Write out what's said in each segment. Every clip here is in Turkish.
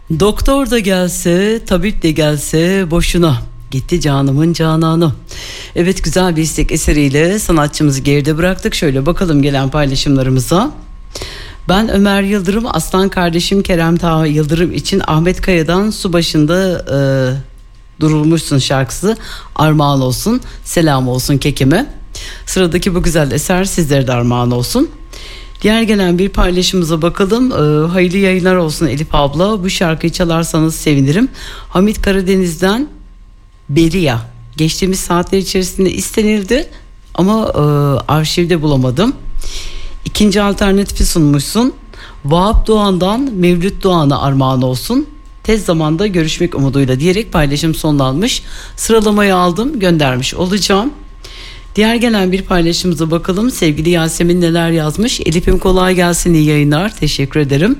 Doktor da gelse, tabip de gelse boşuna. Gitti canımın cananı. Evet, güzel bir istek eseriyle sanatçımızı geride bıraktık. Şöyle bakalım gelen paylaşımlarımıza. Ben Ömer Yıldırım, aslan kardeşim Kerem Taha Yıldırım için Ahmet Kaya'dan Su Başında Durulmuşsun şarkısı armağan olsun. Selam olsun kekeme. Sıradaki bu güzel eser sizlere de armağan olsun. Diğer gelen bir paylaşımıza bakalım. Hayırlı yayınlar olsun Elif abla. Bu şarkıyı çalarsanız sevinirim. Hamit Karadeniz'den Beria. Geçtiğimiz saatler içerisinde istenildi ama arşivde bulamadım. İkinci alternatifi sunmuşsun. Vahap Doğan'dan Mevlüt Doğan'a armağan olsun. Tez zamanda görüşmek umuduyla diyerek paylaşım sonlanmış. Sıralamayı aldım, göndermiş olacağım. Diğer gelen bir paylaşımıza bakalım. Sevgili Yasemin neler yazmış? Elif'im kolay gelsin, iyi yayınlar. Teşekkür ederim.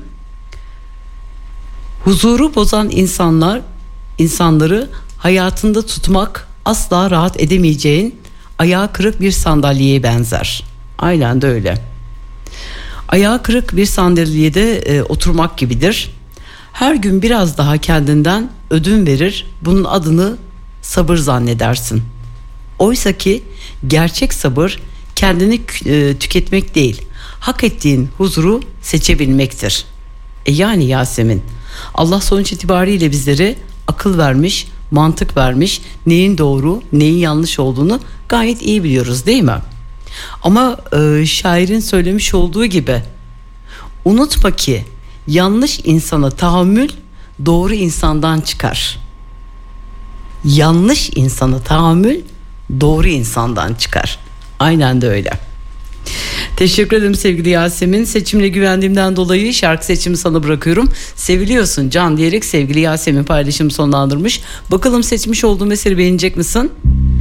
Huzuru bozan insanları hayatında tutmak asla rahat edemeyeceğin ayağı kırık bir sandalyeye benzer. Aynen de öyle. Ayağı kırık bir sandalyede oturmak gibidir. Her gün biraz daha kendinden ödün verir, bunun adını sabır zannedersin. Oysa ki gerçek sabır kendini tüketmek değil, hak ettiğin huzuru seçebilmektir. Yani Yasemin, Allah sonuç itibariyle bizlere akıl vermiş, mantık vermiş, neyin doğru, neyin yanlış olduğunu gayet iyi biliyoruz, değil mi? Ama şairin söylemiş olduğu gibi, unutma ki yanlış insana tahammül doğru insandan çıkar. Yanlış insana tahammül doğru insandan çıkar. Aynen de öyle. Teşekkür ederim sevgili Yasemin. Seçimle güvendiğimden dolayı şarkı seçimi sana bırakıyorum. Seviliyorsun Can diyerek sevgili Yasemin paylaşımı sonlandırmış. Bakalım seçmiş olduğum eseri beğenecek misin?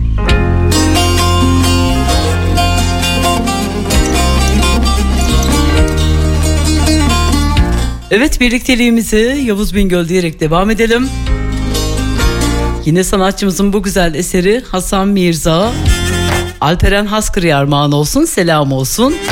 Evet, birlikteliğimizi Yavuz Bingöl diyerek devam edelim. Yine sanatçımızın bu güzel eseri Hasan Mirza, Alperen Haskır'ya armağan olsun, selam olsun.